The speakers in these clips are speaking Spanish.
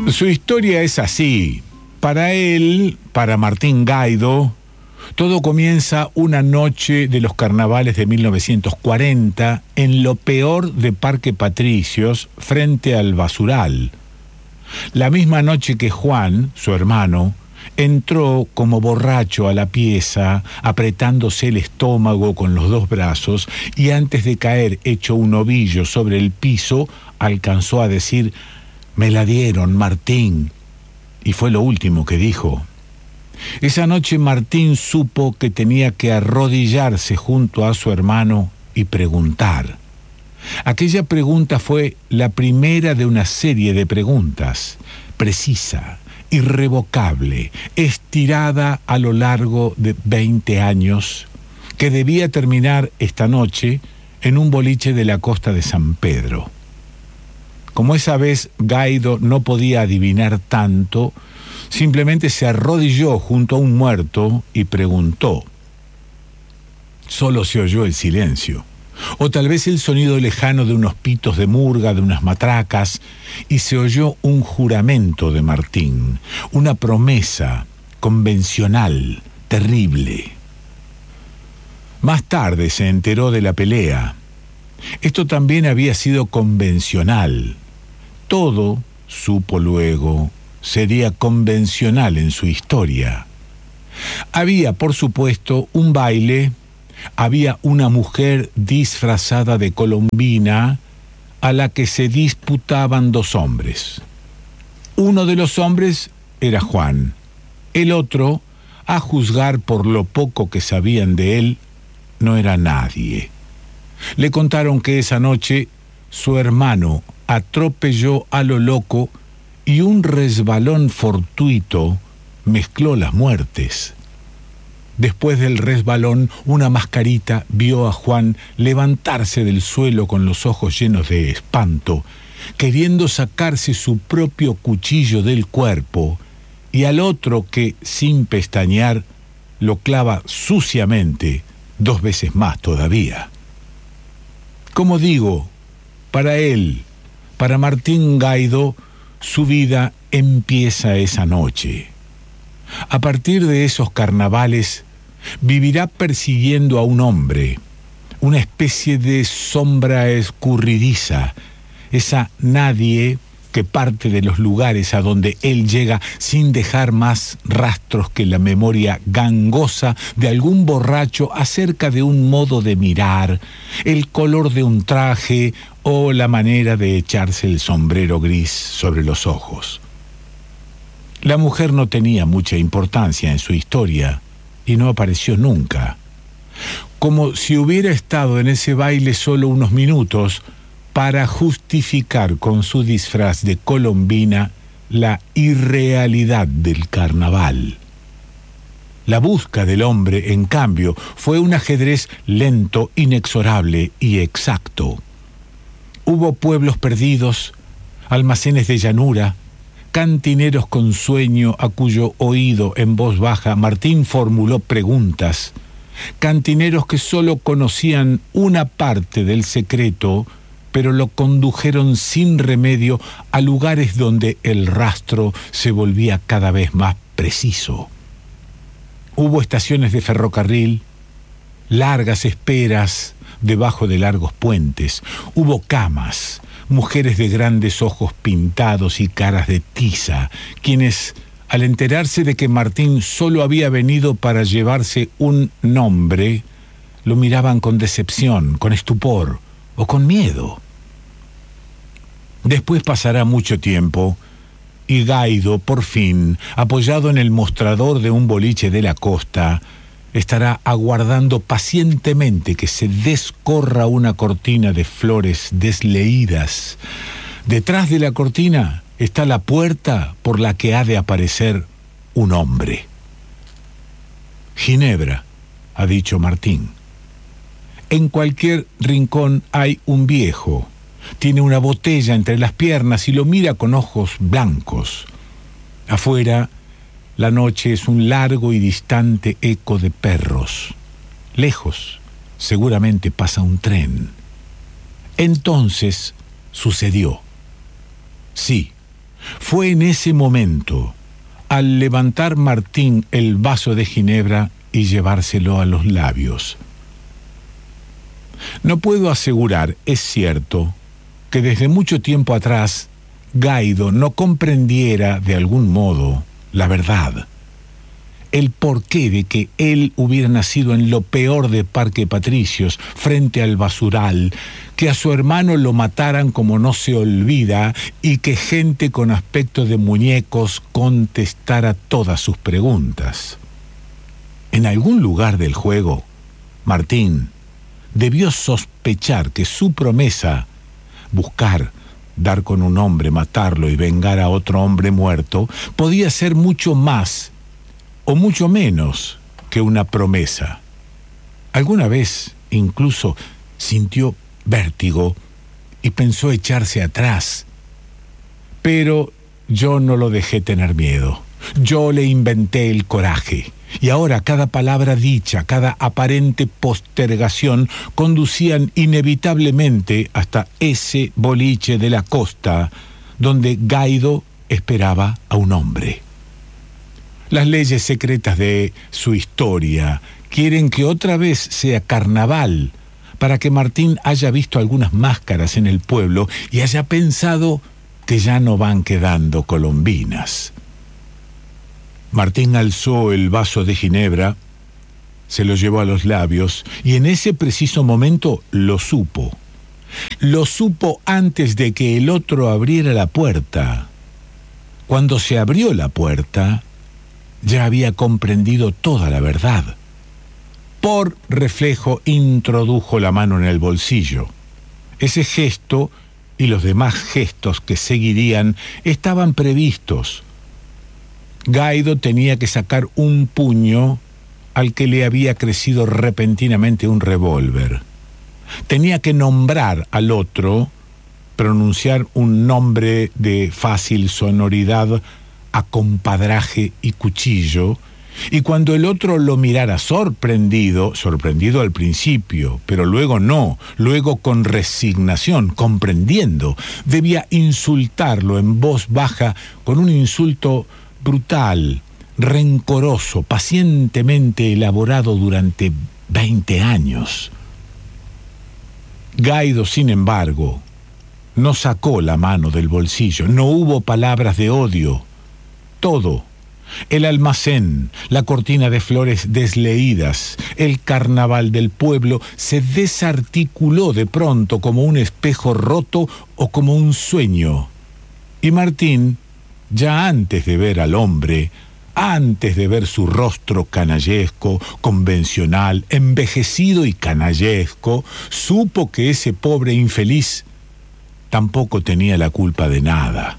Su historia es así. Para él, para Martín Gaido, todo comienza una noche de los carnavales de 1940 en lo peor de Parque Patricios, frente al basural. La misma noche que Juan, su hermano, entró como borracho a la pieza, apretándose el estómago con los dos brazos, y antes de caer hecho un ovillo sobre el piso, alcanzó a decir: «Me la dieron, Martín», y fue lo último que dijo. Esa noche Martín supo que tenía que arrodillarse junto a su hermano y preguntar. Aquella pregunta fue la primera de una serie de preguntas, precisa, irrevocable, estirada a lo largo de 20 años, que debía terminar esta noche en un boliche de la costa de San Pedro. Como esa vez Gaido no podía adivinar tanto, simplemente se arrodilló junto a un muerto y preguntó. Solo se oyó el silencio, o tal vez el sonido lejano de unos pitos de murga, de unas matracas, y se oyó un juramento de Martín, una promesa convencional, terrible. Más tarde se enteró de la pelea. Esto también había sido convencional. Todo, supo luego, sería convencional en su historia. Había, por supuesto, un baile, había una mujer disfrazada de colombina a la que se disputaban dos hombres. Uno de los hombres era Juan, el otro, a juzgar por lo poco que sabían de él, no era nadie. Le contaron que esa noche su hermano atropelló a lo loco y un resbalón fortuito mezcló las muertes. Después del resbalón, una mascarita vio a Juan levantarse del suelo con los ojos llenos de espanto, queriendo sacarse su propio cuchillo del cuerpo, y al otro que, sin pestañear, lo clava suciamente 2 veces más todavía. Como digo, para él, para Martín Gaido, su vida empieza esa noche. A partir de esos carnavales, vivirá persiguiendo a un hombre, una especie de sombra escurridiza, esa nadie que parte de los lugares a donde él llega sin dejar más rastros que la memoria gangosa de algún borracho acerca de un modo de mirar, el color de un traje o la manera de echarse el sombrero gris sobre los ojos. La mujer no tenía mucha importancia en su historia y no apareció nunca. Como si hubiera estado en ese baile solo unos minutos para justificar con su disfraz de colombina la irrealidad del carnaval. La busca del hombre, en cambio, fue un ajedrez lento, inexorable y exacto. Hubo pueblos perdidos, almacenes de llanura, cantineros con sueño a cuyo oído en voz baja Martín formuló preguntas, cantineros que solo conocían una parte del secreto, pero lo condujeron sin remedio a lugares donde el rastro se volvía cada vez más preciso. Hubo estaciones de ferrocarril, largas esperas debajo de largos puentes, hubo camas, mujeres de grandes ojos pintados y caras de tiza, quienes, al enterarse de que Martín solo había venido para llevarse un nombre, lo miraban con decepción, con estupor o con miedo. Después pasará mucho tiempo y Gaido, por fin, apoyado en el mostrador de un boliche de la costa, estará aguardando pacientemente que se descorra una cortina de flores desleídas. Detrás de la cortina está la puerta por la que ha de aparecer un hombre. Ginebra, ha dicho Martín. En cualquier rincón hay un viejo. Tiene una botella entre las piernas y lo mira con ojos blancos. Afuera, la noche es un largo y distante eco de perros. Lejos, seguramente pasa un tren. Entonces sucedió. Sí, Fue en ese momento, al levantar Martín el vaso de ginebra y llevárselo a los labios. No puedo asegurar, es cierto, que desde mucho tiempo atrás Gaido no comprendiera de algún modo la verdad, el porqué de que él hubiera nacido en lo peor de Parque Patricios, frente al basural, que a su hermano lo mataran como no se olvida y que gente con aspecto de muñecos contestara todas sus preguntas. En algún lugar del juego, Martín debió sospechar que su promesa, buscar, dar con un hombre, matarlo y vengar a otro hombre muerto, podía ser mucho más o mucho menos que una promesa. Alguna vez incluso sintió vértigo y pensó echarse atrás. Pero yo no lo dejé tener miedo. Yo le inventé el coraje. Y ahora cada palabra dicha, cada aparente postergación conducían inevitablemente hasta ese boliche de la costa donde Gaido esperaba a un hombre. Las leyes secretas de su historia quieren que otra vez sea carnaval para que Martín haya visto algunas máscaras en el pueblo y haya pensado que ya no van quedando colombinas. Martín alzó el vaso de ginebra, se lo llevó a los labios y en ese preciso momento lo supo. Lo supo antes de que el otro abriera la puerta. Cuando se abrió la puerta, ya había comprendido toda la verdad. Por reflejo introdujo la mano en el bolsillo. Ese gesto y los demás gestos que seguirían estaban previstos. Gaido tenía que sacar un puño al que le había crecido repentinamente un revólver. Tenía que nombrar al otro, pronunciar un nombre de fácil sonoridad a compadraje y cuchillo, y cuando el otro lo mirara sorprendido al principio, pero luego no, luego con resignación, comprendiendo, debía insultarlo en voz baja con un insulto brutal, rencoroso, pacientemente elaborado durante 20 años. Gaido, sin embargo, no sacó la mano del bolsillo, no hubo palabras de odio. Todo, el almacén, la cortina de flores desleídas, el carnaval del pueblo, se desarticuló de pronto como un espejo roto o como un sueño. Y Martín, ya antes de ver al hombre, antes de ver su rostro canallesco, convencional, envejecido y canallesco, supo que ese pobre infeliz tampoco tenía la culpa de nada.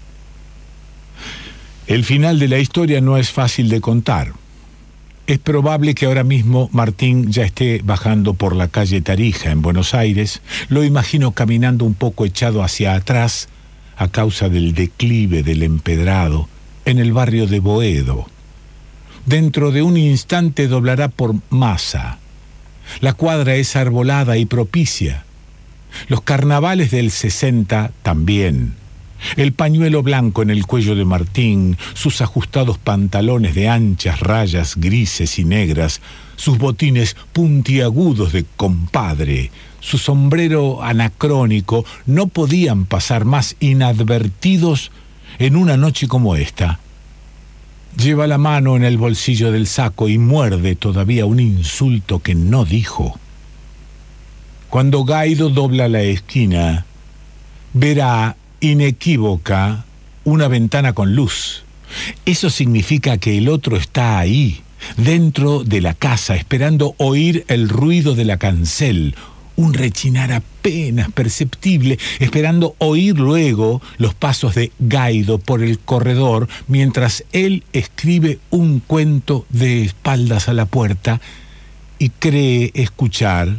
El final de la historia no es fácil de contar. Es probable que ahora mismo Martín ya esté bajando por la calle Tarija en Buenos Aires. Lo imagino caminando un poco echado hacia atrás a causa del declive del empedrado en el barrio de Boedo. Dentro de un instante doblará por Masa. La cuadra es arbolada y propicia. Los carnavales del 60 también. El pañuelo blanco en el cuello de Martín, sus ajustados pantalones de anchas rayas grises y negras, sus botines puntiagudos de compadre, su sombrero anacrónico, no podían pasar más inadvertidos en una noche como esta. Lleva la mano en el bolsillo del saco y muerde todavía un insulto que no dijo. Cuando Gaido dobla la esquina, verá inequívoca una ventana con luz. Eso significa que el otro está ahí, dentro de la casa, esperando oír el ruido de la cancel, un rechinar apenas perceptible, esperando oír luego los pasos de Gaido por el corredor mientras él escribe un cuento de espaldas a la puerta y cree escuchar,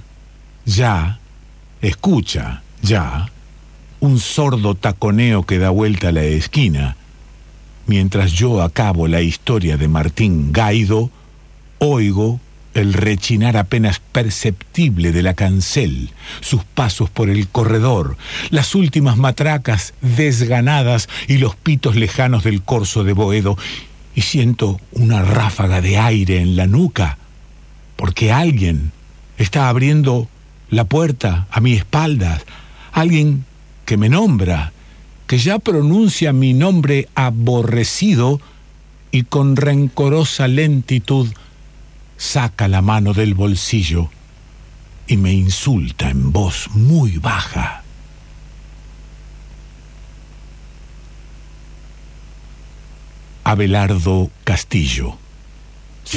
escucha un sordo taconeo que da vuelta a la esquina. Mientras yo acabo la historia de Martín Gaido, oigo el rechinar apenas perceptible de la cancel, sus pasos por el corredor, las últimas matracas desganadas y los pitos lejanos del corso de Boedo, y siento una ráfaga de aire en la nuca, porque alguien está abriendo la puerta a mi espalda, alguien que me nombra, que ya pronuncia mi nombre aborrecido y con rencorosa lentitud saca la mano del bolsillo y me insulta en voz muy baja. Abelardo Castillo.